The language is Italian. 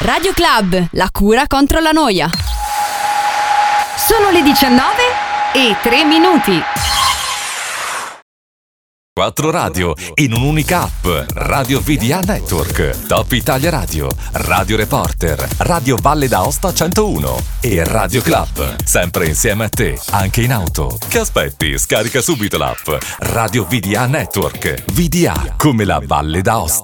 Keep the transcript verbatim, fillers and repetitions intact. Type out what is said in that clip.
Radio Club, la cura contro la noia. Sono le diciannove e tre minuti. Quattro radio in un'unica app. Radio V D A Network, Top Italia Radio, Radio Reporter, Radio Valle d'Aosta centouno e Radio Club. Sempre insieme a te, anche in auto. Che aspetti? Scarica subito l'app Radio V D A Network. V D A come la Valle d'Aosta.